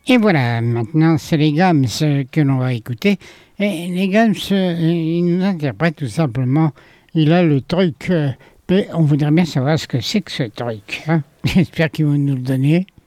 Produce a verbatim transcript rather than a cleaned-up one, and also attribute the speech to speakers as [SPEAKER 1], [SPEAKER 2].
[SPEAKER 1] Et voilà, maintenant c'est les Gams euh, que l'on va écouter. Et les Gams, euh, ils nous interprètent tout simplement. Il a le truc, euh, mais on voudrait bien savoir ce que c'est que ce truc. Hein. J'espère qu'ils vont nous le donner.